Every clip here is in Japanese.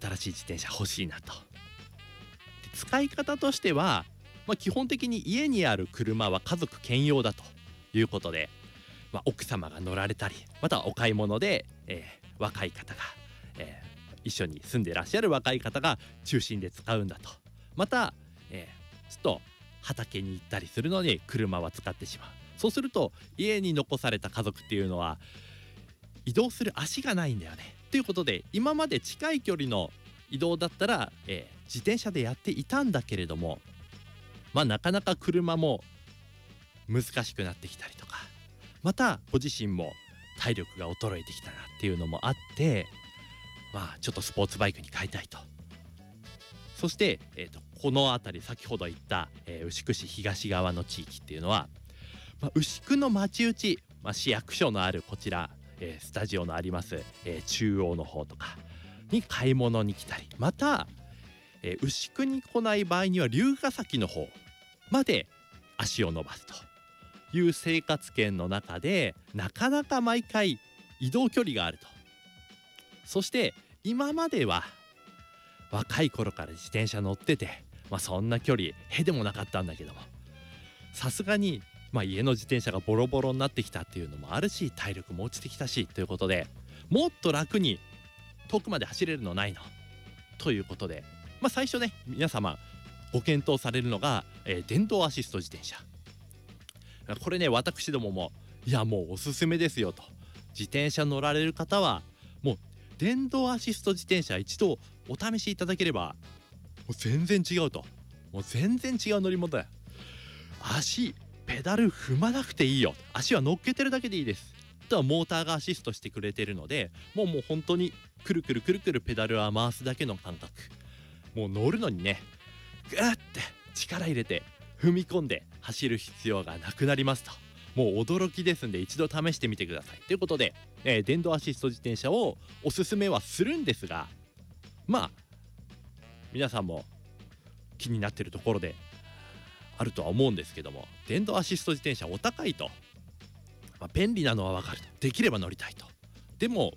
新しい自転車欲しいなと。で使い方としては、基本的に家にある車は家族兼用だということで、奥様が乗られたり、またはお買い物で、若い方が、一緒に住んでらっしゃる若い方が中心で使うんだと。また、ちょっと畑に行ったりするのに車は使ってしまう。そうすると家に残された家族っていうのは移動する足がないんだよねということで、今まで近い距離の移動だったら、自転車でやっていたんだけれども、なかなか車も難しくなってきたりとか、またご自身も体力が衰えてきたなっていうのもあって、ちょっとスポーツバイクに変えたいと。そして、この辺り先ほど言った、牛久市東側の地域っていうのは、牛久の町内、市役所のあるこちら、スタジオのあります、中央の方とかに買い物に来たり、また、牛久に来ない場合には龍ヶ崎の方まで足を伸ばすという生活圏の中で、なかなか毎回移動距離があると。そして今までは若い頃から自転車乗ってて、そんな距離へでもなかったんだけども、さすがに家の自転車がボロボロになってきたっていうのもあるし、体力も落ちてきたしということで、もっと楽に遠くまで走れるのないのということで、最初ね、皆様ご検討されるのが、電動アシスト自転車。これね、私どもももうおすすめですよと。自転車乗られる方はもう電動アシスト自転車一度お試しいただければ、もう全然違うと。もう全然違う乗り物だよ。ペダル踏まなくていいよ。足は乗っけてるだけでいいです。あとはモーターがアシストしてくれてるので、もう本当にくるくるくるくるペダルは回すだけの感覚。もう乗るのにね、グーって力入れて踏み込んで走る必要がなくなりますと。もう驚きですんで、一度試してみてくださいということで、電動アシスト自転車をおすすめはするんですが、皆さんも気になってるところであるとは思うんですけども、電動アシスト自転車お高いと。便利なのはわかると。できれば乗りたいと。でも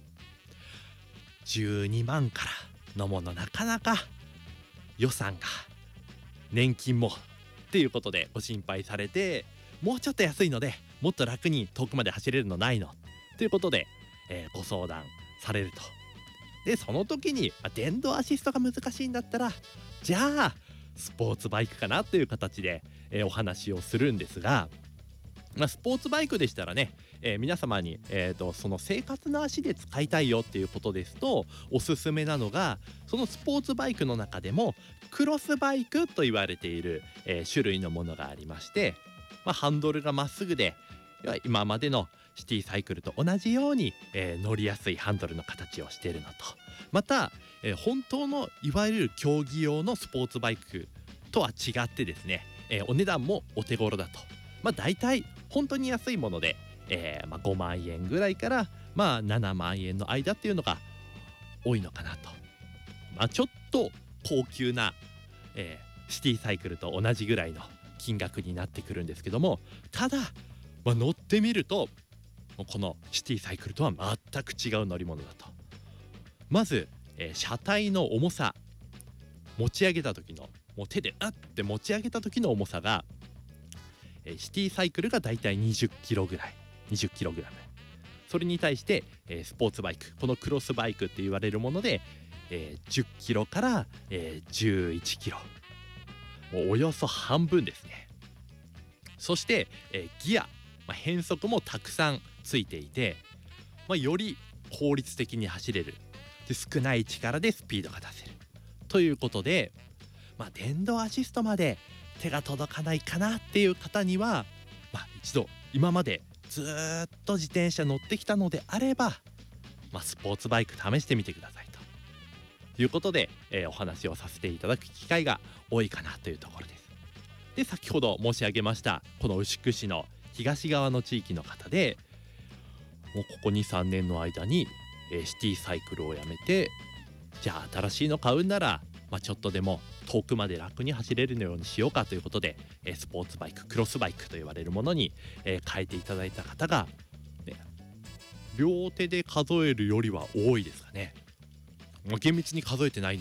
12万からのもの、なかなか予算が、年金もっていうことでご心配されて、もうちょっと安いのでもっと楽に遠くまで走れるのないのということで、ご相談されると。でその時に、電動アシストが難しいんだったら、じゃあスポーツバイクかなという形で、お話をするんですが、スポーツバイクでしたらね、皆様に、その生活の足で使いたいよっていうことですと、おすすめなのが、そのスポーツバイクの中でもクロスバイクと言われている、種類のものがありまして、ハンドルがまっすぐで、今までのシティサイクルと同じように、乗りやすいハンドルの形をしているのと、また、本当のいわゆる競技用のスポーツバイクとは違ってですね、お値段もお手頃だと。だいたい本当に安いもので、5万円ぐらいから7万円の間っていうのが多いのかなと。ちょっと高級な、シティサイクルと同じぐらいの金額になってくるんですけども、ただ、乗ってみるとこのシティサイクルとは全く違う乗り物だと。まず、車体の重さ、持ち上げた時の、もう手でって持ち上げた時の重さが、シティサイクルがだいたい20キロぐらい、20キログラム。それに対して、スポーツバイク、このクロスバイクって言われるもので、10キロから、11キロ、もうおよそ半分ですね。そして、ギア、変速もたくさんついていて、より効率的に走れる。で少ない力でスピードが出せるということで、電動アシストまで手が届かないかなっていう方には、一度今までずっと自転車乗ってきたのであれば、スポーツバイク試してみてくださいということで、お話をさせていただく機会が多いかなというところです。で先ほど申し上げましたこの牛久市の東側の地域の方で、もうここ 2,3 年の間に、シティサイクルをやめて、じゃあ新しいの買うんなら、ちょっとでも遠くまで楽に走れるようにしようかということで、スポーツバイク、クロスバイクと言われるものに、変えていただいた方が、両手で数えるよりは多いですかね。厳密に数えてない